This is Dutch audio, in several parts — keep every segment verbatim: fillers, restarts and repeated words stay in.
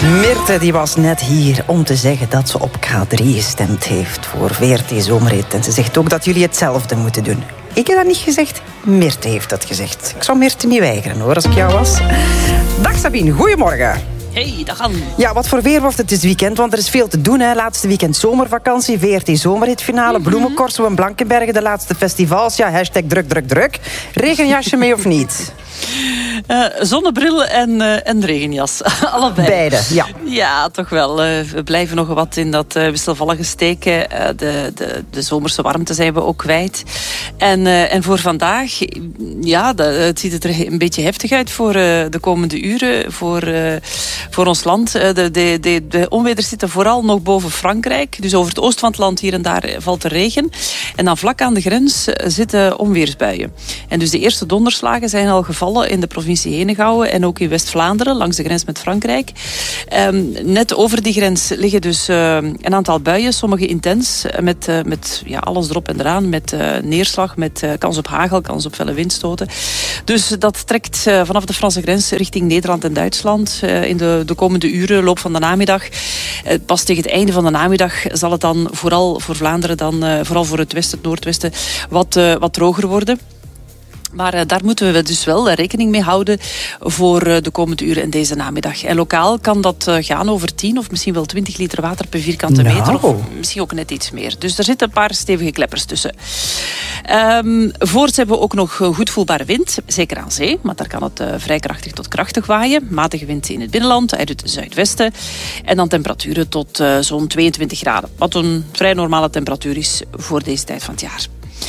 Mirte die was net hier om te zeggen dat ze op K drie gestemd heeft voor V R T Zomerhit. En ze zegt ook dat jullie hetzelfde moeten doen. Ik heb dat niet gezegd, Mirte heeft dat gezegd. Ik zou Mirte niet weigeren hoor, als ik jou was. Dag Sabine, goedemorgen. Hey, dag Anne. Ja, wat voor weer wordt het dit weekend? Want er is veel te doen, hè. Laatste weekend zomervakantie, V R T Zomerhitfinale, mm-hmm. Bloemencorso en Blankenbergen, de laatste festivals. Ja, hashtag druk, druk, druk. Regenjasje mee of niet? Uh, zonnebril en, uh, en regenjas. Allebei. Beide, ja. Ja, toch wel. Uh, we blijven nog wat in dat uh, wisselvallige steken. Uh, de, de, de zomerse warmte zijn we ook kwijt. En, uh, en voor vandaag, ja, de, het ziet er een beetje heftig uit voor uh, de komende uren. Voor, uh, voor ons land. Uh, de, de, de, de onweders zitten vooral nog boven Frankrijk. Dus over het oosten van het land hier en daar valt er regen. En dan vlak aan de grens zitten onweersbuien. En dus de eerste donderslagen zijn al gevallen in de provincie Henegouwen en ook in West-Vlaanderen, langs de grens met Frankrijk. Um, net over die grens liggen dus uh, een aantal buien, sommige intens, met, uh, met ja, alles erop en eraan, met uh, neerslag, met uh, kans op hagel, kans op felle windstoten. Dus dat trekt uh, vanaf de Franse grens richting Nederland en Duitsland uh, in de, de komende uren, loop van de namiddag. Uh, pas tegen het einde van de namiddag zal het dan vooral voor Vlaanderen, dan, uh, vooral voor het westen, het noordwesten, wat, uh, wat droger worden. Maar uh, daar moeten we dus wel rekening mee houden voor uh, de komende uren en deze namiddag. En lokaal kan dat uh, gaan over tien of misschien wel twintig liter water per vierkante nou. meter. Of misschien ook net iets meer. Dus er zitten een paar stevige kleppers tussen. Um, voorts hebben we ook nog goed voelbare wind. Zeker aan zee, maar daar kan het uh, vrij krachtig tot krachtig waaien. Matige wind in het binnenland, uit het zuidwesten. En dan temperaturen tot uh, zo'n tweeëntwintig graden. Wat een vrij normale temperatuur is voor deze tijd van het jaar.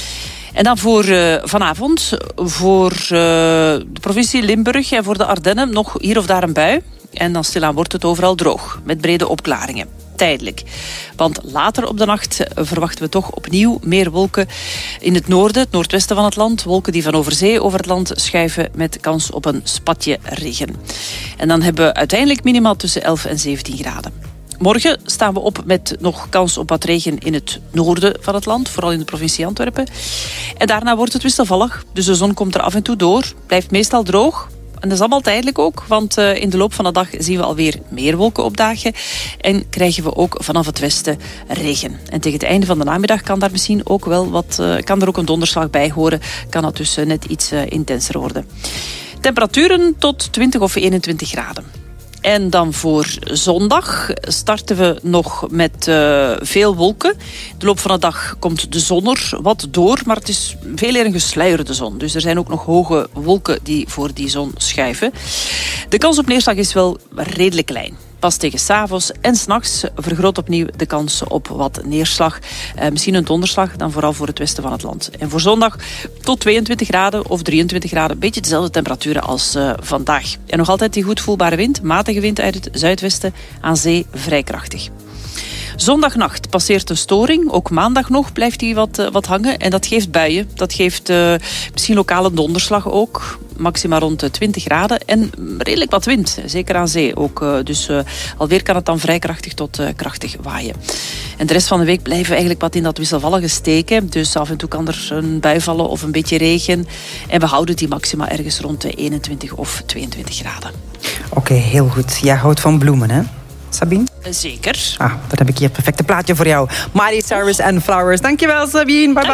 En dan voor uh, vanavond, voor uh, de provincie Limburg en voor de Ardennen nog hier of daar een bui. En dan stilaan wordt het overal droog, met brede opklaringen. Tijdelijk. Want later op de nacht verwachten we toch opnieuw meer wolken in het noorden, het noordwesten van het land. Wolken die van over zee over het land schuiven met kans op een spatje regen. En dan hebben we uiteindelijk minimaal tussen elf en zeventien graden. Morgen staan we op met nog kans op wat regen in het noorden van het land, vooral in de provincie Antwerpen. En daarna wordt het wisselvallig, dus de zon komt er af en toe door, blijft meestal droog. En dat is allemaal tijdelijk ook, want uh, in de loop van de dag zien we alweer meer wolken opdagen. En krijgen we ook vanaf het westen regen. En tegen het einde van de namiddag kan daar misschien ook wel wat, uh, kan er ook een donderslag bij horen. Kan dat dus uh, net iets uh, intenser worden. Temperaturen tot twintig of eenentwintig graden. En dan voor zondag starten we nog met uh, veel wolken. De loop van de dag komt de zon er wat door, maar het is veel eer een gesluierde zon. Dus er zijn ook nog hoge wolken die voor die zon schuiven. De kans op neerslag is wel redelijk klein. Pas tegen 's avonds en 's nachts vergroot opnieuw de kans op wat neerslag. Uh, misschien een donderslag, dan vooral voor het westen van het land. En voor zondag tot tweeëntwintig graden of drieëntwintig graden. Een beetje dezelfde temperaturen als uh, vandaag. En nog altijd die goed voelbare wind. Matige wind uit het zuidwesten, aan zee vrij krachtig. Zondagnacht passeert een storing. Ook maandag nog blijft die wat, uh, wat hangen. En dat geeft buien. Dat geeft uh, misschien lokale donderslag ook. Maxima rond de twintig graden. En redelijk wat wind. Zeker aan zee ook. Uh, dus uh, alweer kan het dan vrij krachtig tot uh, krachtig waaien. En de rest van de week blijven we eigenlijk wat in dat wisselvallige steken. Dus af en toe kan er een bui vallen of een beetje regen. En we houden die maxima ergens rond de eenentwintig of tweeëntwintig graden. Oké, okay, heel goed. Jij houdt van bloemen, hè? Sabine? Zeker. Ah, dan heb ik hier het perfecte plaatje voor jou. Miley Cyrus and Flowers. Dankjewel, Sabine. Bye bye.